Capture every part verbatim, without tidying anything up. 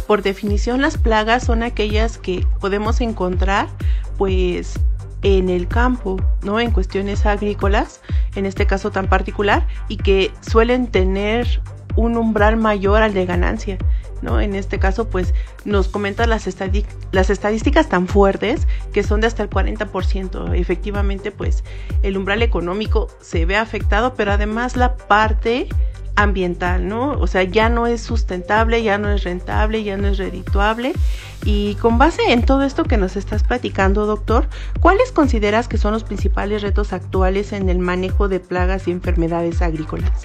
por definición las plagas son aquellas que podemos encontrar pues en el campo, ¿no? En cuestiones agrícolas, en este caso tan particular, y que suelen tener un umbral mayor al de ganancia, ¿no? En este caso, pues, nos comentan las, estadi- las estadísticas tan fuertes que son de hasta el cuarenta por ciento. Efectivamente, pues, el umbral económico se ve afectado, pero además la parte ambiental, ¿no? O sea, ya no es sustentable, ya no es rentable, ya no es redituable. Y con base en todo esto que nos estás platicando, doctor, ¿cuáles consideras que son los principales retos actuales en el manejo de plagas y enfermedades agrícolas?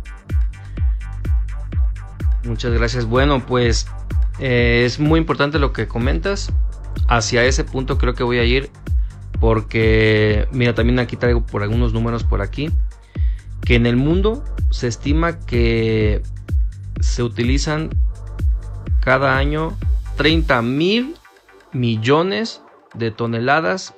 Muchas gracias. Bueno, pues eh, es muy importante lo que comentas. Hacia ese punto creo que voy a ir porque, mira, también aquí traigo por algunos números por aquí, que en el mundo se estima que se utilizan cada año treinta mil millones de toneladas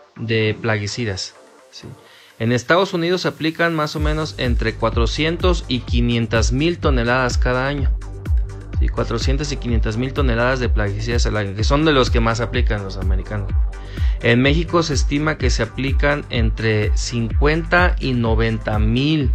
de plaguicidas, ¿sí? En Estados Unidos se aplican más o menos entre cuatrocientas y quinientas mil toneladas cada año. Sí, cuatrocientas y quinientas mil toneladas de plaguicidas al año, que son de los que más aplican los americanos. En México se estima que se aplican entre cincuenta y noventa mil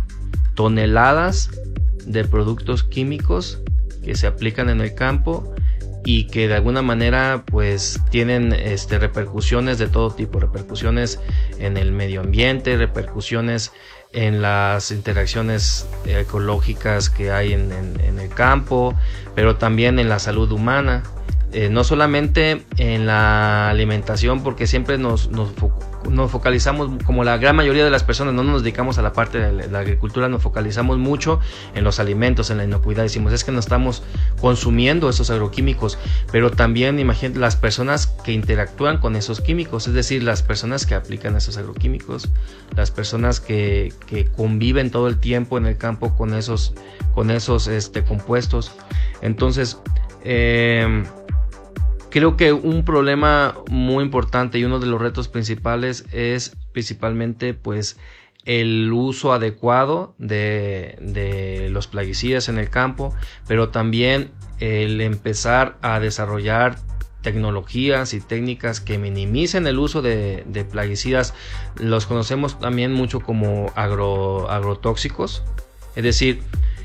toneladas de productos químicos que se aplican en el campo y que de alguna manera pues tienen este, repercusiones de todo tipo, repercusiones en el medio ambiente, repercusiones en las interacciones ecológicas que hay en, en, en el campo, pero también en la salud humana, eh, no solamente en la alimentación, porque siempre nos, nos, nos focalizamos, como la gran mayoría de las personas no nos dedicamos a la parte de la, de la agricultura, nos focalizamos mucho en los alimentos, en la inocuidad, decimos es que no estamos consumiendo esos agroquímicos, pero también imagínate las personas que interactúan con esos químicos, es decir, las personas que aplican esos agroquímicos, las personas que, que conviven todo el tiempo en el campo con esos, con esos este, compuestos. Entonces, eh, creo que un problema muy importante y uno de los retos principales es principalmente pues el uso adecuado de, de los plaguicidas en el campo, pero también el empezar a desarrollar tecnologías y técnicas que minimicen el uso de, de plaguicidas. Los conocemos también mucho como agro, agrotóxicos, es decir,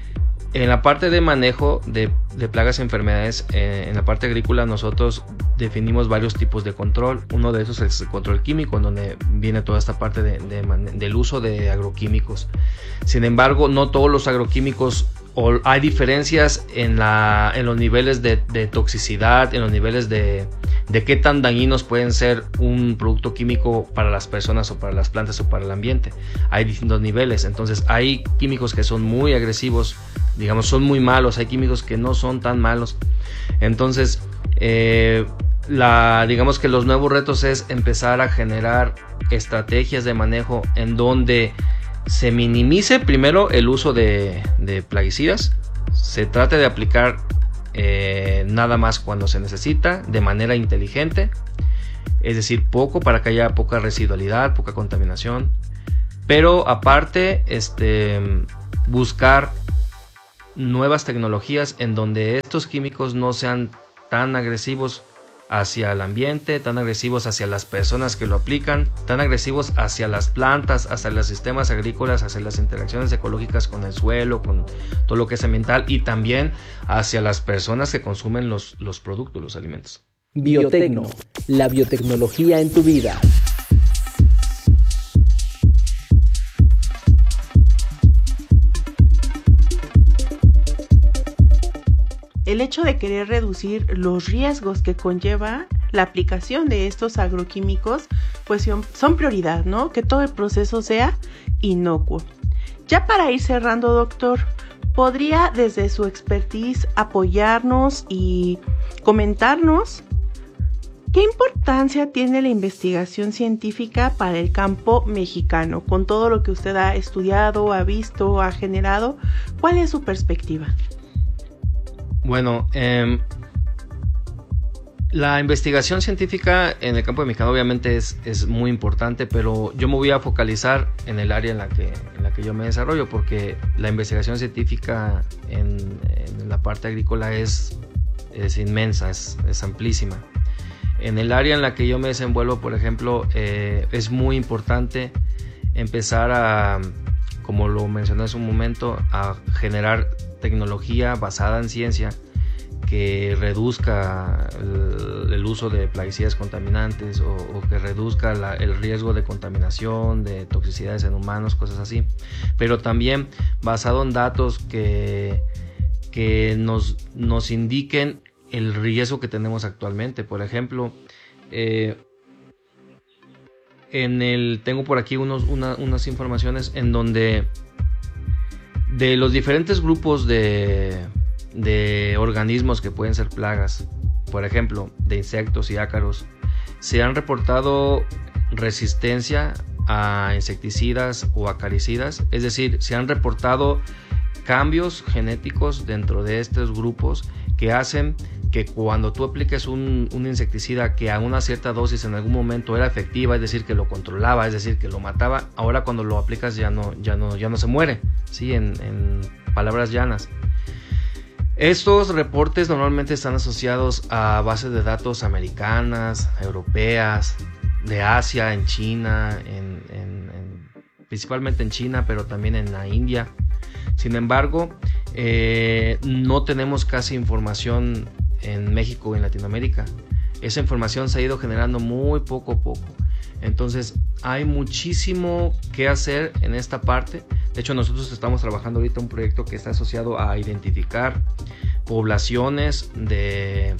en la parte de manejo de, de plagas y enfermedades, eh, en la parte agrícola nosotros definimos varios tipos de control. Uno de esos es el control químico, en donde viene toda esta parte de, de, del uso de agroquímicos. Sin embargo, no todos los agroquímicos, o hay diferencias en, la, en los niveles de, de toxicidad, en los niveles de, de qué tan dañinos pueden ser un producto químico para las personas o para las plantas o para el ambiente. Hay distintos niveles, entonces hay químicos que son muy agresivos, digamos son muy malos, hay químicos que no son tan malos. Entonces eh, la, digamos que los nuevos retos es empezar a generar estrategias de manejo en donde se minimice primero el uso de, de plaguicidas, se trate de aplicar eh, nada más cuando se necesita, de manera inteligente, es decir, poco para que haya poca residualidad, poca contaminación, pero aparte este, buscar nuevas tecnologías en donde estos químicos no sean tan agresivos hacia el ambiente, tan agresivos hacia las personas que lo aplican, tan agresivos hacia las plantas, hacia los sistemas agrícolas, hacia las interacciones ecológicas con el suelo, con todo lo que es ambiental, y también hacia las personas que consumen los, los productos, los alimentos. Biotecno, la biotecnología en tu vida. El hecho de querer reducir los riesgos que conlleva la aplicación de estos agroquímicos, pues son, son prioridad, ¿no? Que todo el proceso sea inocuo. Ya para ir cerrando, doctor, ¿podría desde su expertise apoyarnos y comentarnos qué importancia tiene la investigación científica para el campo mexicano? Con todo lo que usted ha estudiado, ha visto, ha generado, ¿cuál es su perspectiva? Bueno, eh, la investigación científica en el campo mexicano obviamente es, es muy importante, pero yo me voy a focalizar en el área en la que, en la que yo me desarrollo, porque la investigación científica en, en la parte agrícola es es inmensa, es, es amplísima. En el área en la que yo me desenvuelvo, por ejemplo, eh, es muy importante empezar a, como lo mencioné hace un momento, a generar tecnología basada en ciencia que reduzca el, el uso de plaguicidas contaminantes o, o que reduzca la, el riesgo de contaminación, de toxicidades en humanos, cosas así, pero también basado en datos que, que nos, nos indiquen el riesgo que tenemos actualmente. Por ejemplo, eh, en el, tengo por aquí unos, una, unas informaciones en donde de los diferentes grupos de de organismos que pueden ser plagas, por ejemplo, de insectos y ácaros, se han reportado resistencia a insecticidas o acaricidas, es decir, se han reportado cambios genéticos dentro de estos grupos que hacen que cuando tú apliques un, un insecticida que a una cierta dosis en algún momento era efectiva, es decir, que lo controlaba, es decir, que lo mataba, ahora cuando lo aplicas ya no, ya no, ya no se muere, ¿sí? en, en palabras llanas. Estos reportes normalmente están asociados a bases de datos americanas, europeas, de Asia, en China, en, en, en, principalmente en China, pero también en la India. Sin embargo, eh, no tenemos casi información en México o en Latinoamérica. Esa información se ha ido generando muy poco a poco. Entonces hay muchísimo que hacer en esta parte. De hecho, nosotros estamos trabajando ahorita un proyecto que está asociado a identificar poblaciones de,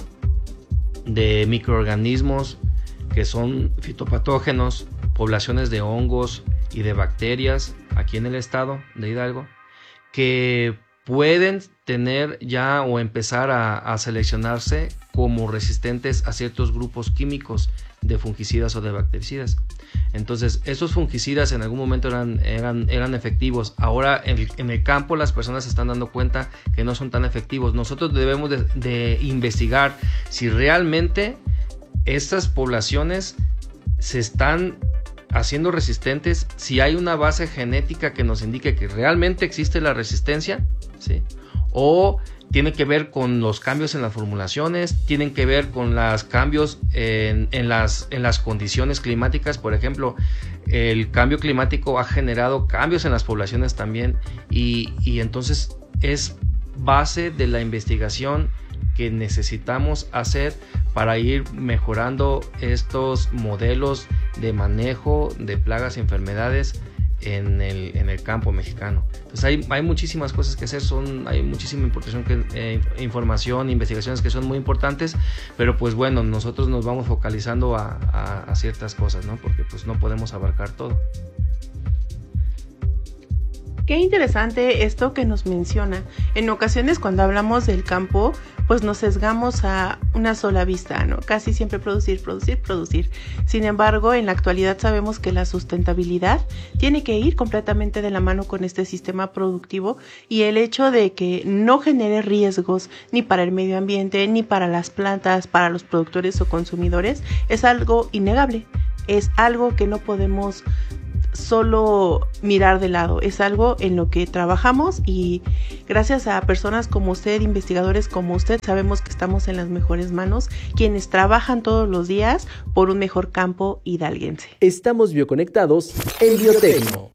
de microorganismos que son fitopatógenos, poblaciones de hongos y de bacterias aquí en el estado de Hidalgo, que pueden tener ya o empezar a, a seleccionarse como resistentes a ciertos grupos químicos de fungicidas o de bactericidas. Entonces, esos fungicidas en algún momento eran, eran, eran efectivos. Ahora en, en el campo las personas se están dando cuenta que no son tan efectivos. Nosotros debemos de, de investigar si realmente estas poblaciones se están haciendo resistentes, si hay una base genética que nos indique que realmente existe la resistencia, ¿sí? O tiene que ver con los cambios en las formulaciones, tienen que ver con los cambios en, en, las, en las condiciones climáticas. Por ejemplo, el cambio climático ha generado cambios en las poblaciones también, y, y entonces es base de la investigación que necesitamos hacer para ir mejorando estos modelos de manejo de plagas y enfermedades en el, en el campo mexicano. Entonces hay, hay muchísimas cosas que hacer, son, hay muchísima importación que, eh, información, investigaciones que son muy importantes, pero pues bueno, nosotros nos vamos focalizando a, a, a ciertas cosas, ¿no? Porque pues no podemos abarcar todo. Qué interesante esto que nos menciona. En ocasiones cuando hablamos del campo, pues nos sesgamos a una sola vista, ¿no? Casi siempre producir, producir, producir. Sin embargo, en la actualidad sabemos que la sustentabilidad tiene que ir completamente de la mano con este sistema productivo, y el hecho de que no genere riesgos ni para el medio ambiente, ni para las plantas, para los productores o consumidores, es algo innegable. Es algo que no podemos solo mirar de lado, es algo en lo que trabajamos, y gracias a personas como usted, investigadores como usted, sabemos que estamos en las mejores manos, quienes trabajan todos los días por un mejor campo hidalguense. Estamos bioconectados en Biotecno.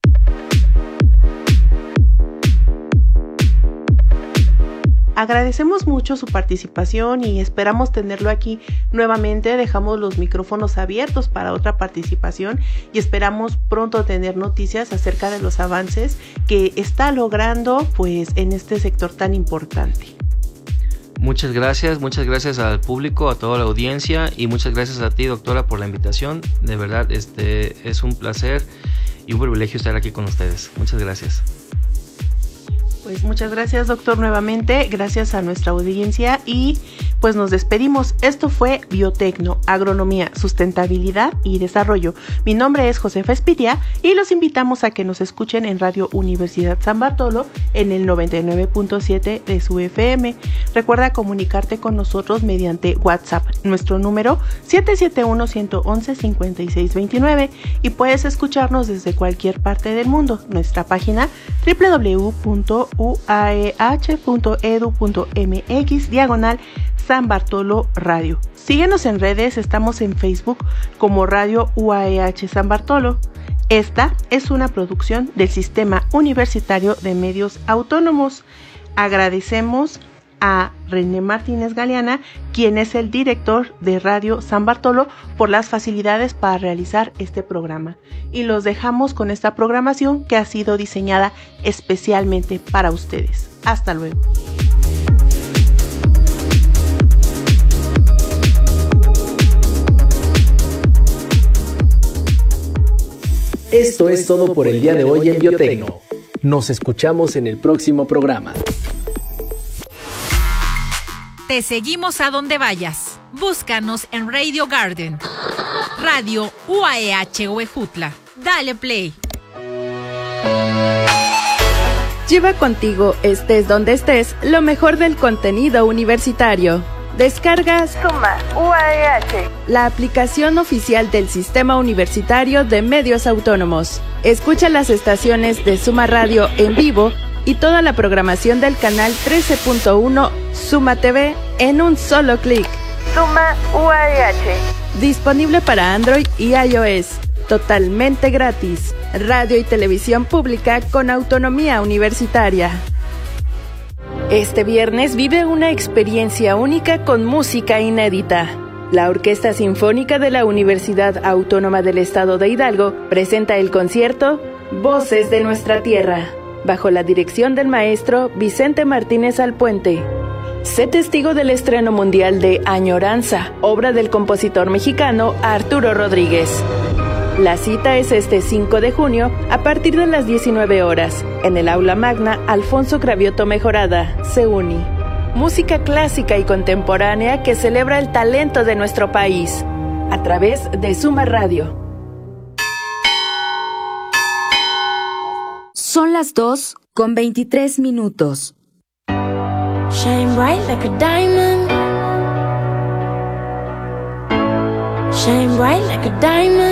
Agradecemos mucho su participación y esperamos tenerlo aquí nuevamente. Dejamos los micrófonos abiertos para otra participación y esperamos pronto tener noticias acerca de los avances que está logrando pues en este sector tan importante. Muchas gracias, muchas gracias al público, a toda la audiencia, y muchas gracias a ti, doctora, por la invitación. De verdad, este es un placer y un privilegio estar aquí con ustedes. Muchas gracias. Pues muchas gracias, doctor, nuevamente, gracias a nuestra audiencia, y pues nos despedimos. Esto fue Biotecno, Agronomía, Sustentabilidad y Desarrollo. Mi nombre es Josefa Espitia y los invitamos a que nos escuchen en Radio Universidad San Bartolo en el noventa y nueve punto siete de su F M. Recuerda comunicarte con nosotros mediante WhatsApp, nuestro número siete siete uno, uno uno uno, cinco seis dos nueve, y puedes escucharnos desde cualquier parte del mundo. Nuestra página doble u doble u doble u punto u a e h punto e d u punto m x diagonal San Bartolo Radio. Síguenos en redes, estamos en Facebook como Radio U A E H San Bartolo. Esta es una producción del Sistema Universitario de Medios Autónomos. Agradecemos a René Martínez Galeana, quien es el director de Radio San Bartolo, por las facilidades para realizar este programa. Y los dejamos con esta programación que ha sido diseñada especialmente para ustedes. Hasta luego. Esto es todo por el día de hoy en Biotecno. Nos escuchamos en el próximo programa. Te seguimos a donde vayas. Búscanos en Radio Garden, Radio U A E H Huejutla. Dale play. Lleva contigo, estés donde estés, lo mejor del contenido universitario. Descargas Suma U A E H, la aplicación oficial del Sistema Universitario de Medios Autónomos. Escucha las estaciones de Suma Radio en vivo y toda la programación del canal trece punto uno Suma T V en un solo clic. Suma U A E H. Disponible para Android y iOS. Totalmente gratis. Radio y televisión pública con autonomía universitaria. Este viernes vive una experiencia única con música inédita. La Orquesta Sinfónica de la Universidad Autónoma del Estado de Hidalgo presenta el concierto Voces de Nuestra Tierra, bajo la dirección del maestro Vicente Martínez Alpuente. Sé testigo del estreno mundial de Añoranza, obra del compositor mexicano Arturo Rodríguez. La cita es este cinco de junio a partir de las diecinueve horas, en el Aula Magna Alfonso Cravioto Mejorada, CEUNI. Música clásica y contemporánea que celebra el talento de nuestro país, a través de Suma Radio. Son las dos con veintitrés minutos. Shine bright like a diamond. Shine bright like a diamond.